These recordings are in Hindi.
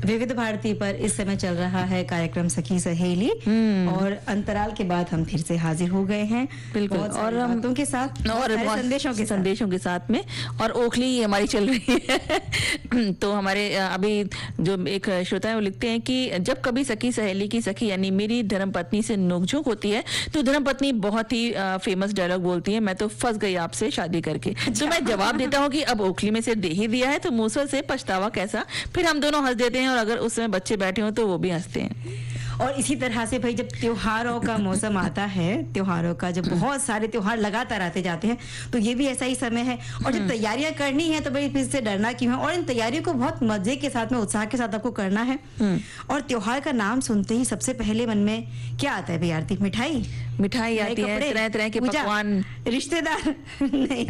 विविध भारती पर इस समय चल रहा है कार्यक्रम सखी सहेली और अंतराल के बाद हम फिर से हाजिर हो गए हैं बिल्कुल, और हम बातों के साथ और संदेशों के साथ में, और ओखली हमारी चल रही है। तो हमारे अभी जो एक श्रोता है वो लिखते हैं कि जब कभी सखी सहेली की सखी यानी मेरी धर्मपत्नी से नोकझोंक होती है तो धर्मपत्नी बहुत ही फेमस डायलॉग बोलती है, मैं तो फंस गई आपसे शादी करके। तो मैं जवाब देता हूँ कि अब ओखली में से दे ही दिया है तो मूसल से पछतावा कैसा। फिर हम दोनों हंस देते हैं और अगर उस समय बच्चे बैठे हो तो वो भी हंसते हैं। और इसी तरह से भाई जब त्योहारों का मौसम आता है, त्योहारों का जब बहुत सारे त्योहार लगातार आते जाते हैं तो ये भी ऐसा ही समय है। और जब तैयारियां करनी है तो भाई इससे डरना क्यों है, और इन तैयारियों को बहुत मजे के साथ में, उत्साह के साथ आपको करना है। और त्योहार का नाम सुनते ही सबसे पहले मन में क्या आता है भाई आरती? मिठाई आती है, तरह तरह के पकवान, रिश्तेदार नहीं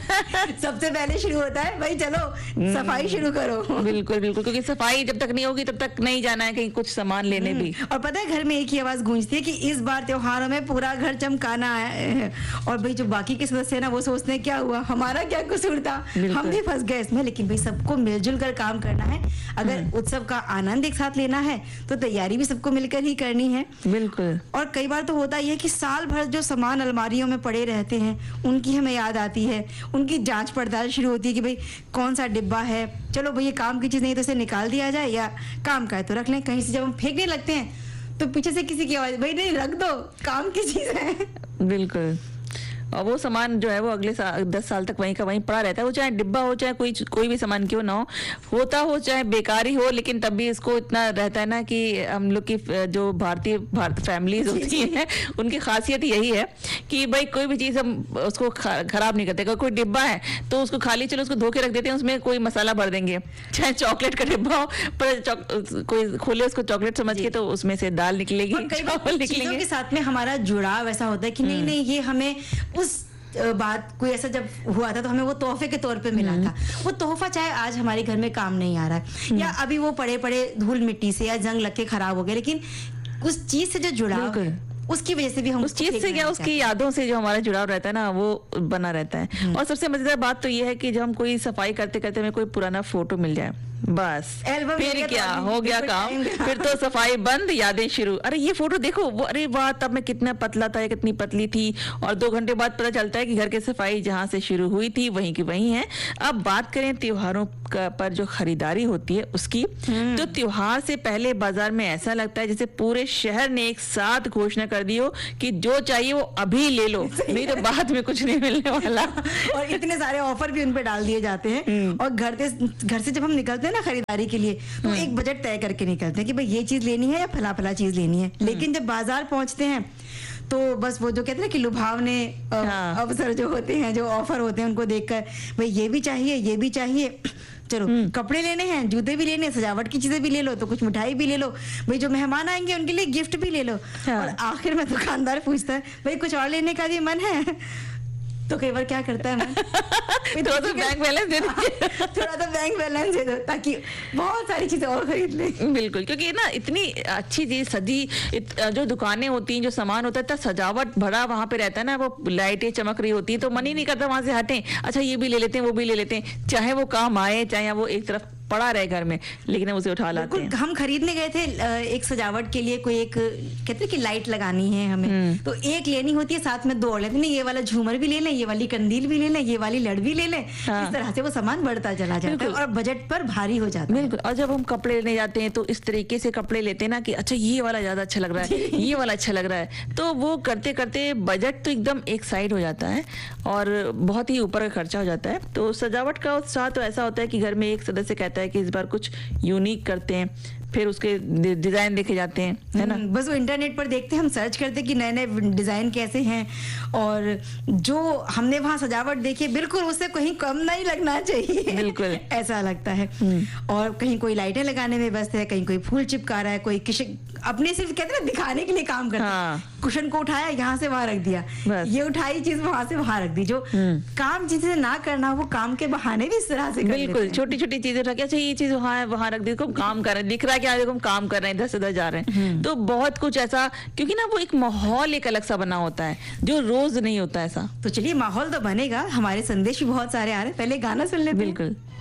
सबसे पहले शुरू होता है भाई चलो सफाई शुरू करो। बिल्कुल बिल्कुल, क्योंकि सफाई जब तक नहीं होगी तब तक नहीं जाना है कहीं कुछ सामान लेने भी। और पता है घर में एक ही आवाज गूंजती है कि इस बार त्योहारों में पूरा घर चमकाना है। और भाई जो बाकी के सदस्य है ना वो सोचते हैं क्या हुआ, हमारा क्या कसूर था, हम भी फंस गए इसमें। लेकिन भाई सबको मिलजुल कर काम करना है। अगर उत्सव का आनंद एक साथ लेना है तो तैयारी भी सबको मिलकर ही करनी है। बिल्कुल। और कई बार तो होता ही है कि साल भर जो सामान अलमारियों में पड़े रहते हैं उनकी हमें याद आती है, उनकी जांच पड़ताल शुरू होती है कि भाई कौन सा डिब्बा है, चलो भाई ये काम की चीज नहीं तो इसे निकाल दिया जाए, या काम का है तो रख लें। कहीं से जब हम फेंकने लगते हैं तो पीछे से किसी की आवाज, भाई नहीं रख दो, काम की चीज है। बिल्कुल। और वो सामान जो है वो अगले 10 साल तक वहीं का वहीं पड़ा रहता है। वो चाहे डिब्बा हो चाहे कोई भी सामान क्यों ना होता हो चाहे बेकारी हो, लेकिन तब भी इसको इतना रहता है ना कि हम लोग की जो भारतीय फैमिलीज होती हैं उनकी खासियत यही है कि भाई कोई भी चीज़ हम उसको खराब नहीं करते। अगर कोई डिब्बा है तो उसको खाली चलो उसको धो के रख देते हैं, उसमें कोई मसाला भर देंगे, चाहे चॉकलेट का डिब्बा हो पर कोई खोले उसको चॉकलेट समझ के तो उसमें से दाल निकलेगी, चावल निकलेंगे। के साथ में हमारा जुड़ाव ऐसा होता है कि नहीं नहीं ये हमें उस बात कोई ऐसा जब हुआ था तो हमें वो तोहफे के तौर पे मिला था। वो तोहफा चाहे आज हमारे घर में काम नहीं आ रहा है या अभी वो पड़े पड़े धूल मिट्टी से या जंग लग के खराब हो गए, लेकिन उस चीज से जो जुड़ाव है उसकी वजह से भी हम उस चीज से क्या उसकी यादों से जो हमारा जुड़ाव रहता है ना वो बना रहता है। और सबसे मजेदार बात तो ये है कि जब हम कोई सफाई करते करते हमें कोई पुराना फोटो मिल जाए बस फिर क्या हो गया काम, फिर तो सफाई बंद, यादें शुरू। अरे ये फोटो देखो वो, अरे वाह तब मैं कितना पतला था या कितनी पतली थी। और 2 घंटे बाद पता चलता है कि घर की सफाई जहां से शुरू हुई थी वहीं की वहीं है। अब बात करें त्योहारों पर जो खरीदारी होती है उसकी, तो त्योहार से पहले बाजार में ऐसा लगता है जैसे पूरे शहर ने एक साथ घोषणा कर दी हो कि जो चाहिए वो अभी ले लो, नहीं तो बाद में कुछ नहीं मिलने वाला। और इतने सारे ऑफर भी उन पे डाल दिए जाते हैं। और घर से जब हम निकलते हैं ना खरीदारी के लिए तो एक बजट तय करके निकलते हैं कि भाई ये चीज लेनी है या फला फला चीज लेनी है। लेकिन जब बाजार पहुंचते हैं तो बस वो जो कहते हैं ना कि लुभावने अवसर जो होते हैं, जो ऑफर होते हैं, उनको देखकर भाई ये भी चाहिए ये भी चाहिए, चलो कपड़े लेने हैं, जूते भी लेने, सजावट की चीजें भी ले लो, तो कुछ मिठाई भी ले लो, भाई जो मेहमान आएंगे उनके लिए गिफ्ट भी ले लो। और आखिर में दुकानदार पूछता है भाई कुछ और लेने का भी मन है? तो कई बार क्या करता है थोड़ा सा बैंक बैलेंस दे दो, थोड़ा सा बैंक बैलेंस दे दो ताकि बहुत सारी चीजें और खरीद ले। बिल्कुल, क्योंकि ना इतनी अच्छी चीज सजी जो दुकानें होती हैं, जो सामान होता है, इतना सजावट भरा वहां पे रहता है ना, वो लाइटें चमक रही होती है तो मन ही नहीं करता वहां से हटें, अच्छा ये भी ले लेते हैं वो भी ले लेते हैं, चाहे वो काम आए चाहे वो एक तरफ पड़ा रहे घर में, लेकिन हम उसे उठा लाते हैं। हम खरीदने गए थे एक सजावट के लिए, कोई एक कहते हैं कि लाइट लगानी है हमें, तो एक लेनी होती है, साथ में 2 और लेते हैं, ये वाला झूमर भी ले लें, ये वाली कंदील भी ले लें, ये वाली लड़ भी ले लें। इस तरह से वो सामान बढ़ता चला जाता है और बजट पर भारी हो जाता है। बिल्कुल। और जब हम कपड़े लेने जाते हैं तो इस तरीके से कपड़े लेते हैं ना कि अच्छा ये वाला ज्यादा अच्छा लग रहा है, ये वाला अच्छा लग रहा है, तो वो करते करते बजट तो एकदम एक साइड हो जाता है और बहुत ही ऊपर का खर्चा हो जाता है। तो सजावट का उत्साह तो ऐसा होता है कि घर में एक सदस्य कहता है कि इस बार कुछ यूनिक करते हैं, फिर उसके डिजाइन देखे जाते हैं, है ना। बस वो इंटरनेट पर देखते हैं, हम सर्च करते हैं कि नए नए डिजाइन कैसे हैं, और जो हमने वहां सजावट देखी बिल्कुल उससे कहीं कम नहीं लगना चाहिए, बिल्कुल ऐसा लगता है। और कहीं कोई लाइटें लगाने में व्यस्त है, कहीं कोई फूल चिपका रहा है, कोई अपने सिर्फ कहते हैं ना दिखाने के लिए काम करता है। कुशन को उठाया यहाँ से वहां रख दिया, ये उठाई चीज वहां से वहां रख दी, जो काम जिसे ना करना वो काम के बहाने भी इस तरह से बिल्कुल छोटी छोटी चीजें रख, अच्छा ये चीज वहां रख दी, काम कर रहे हैं, दिख रहा है कि हम काम कर रहे हैं, इधर से उधर जा रहे हैं। तो बहुत कुछ ऐसा, क्योंकि ना वो एक माहौल एक अलग सा बना होता है जो रोज नहीं होता ऐसा। तो चलिए माहौल तो बनेगा, हमारे संदेश भी बहुत सारे आ रहे हैं, पहले गाना सुन लेते हैं। बिल्कुल।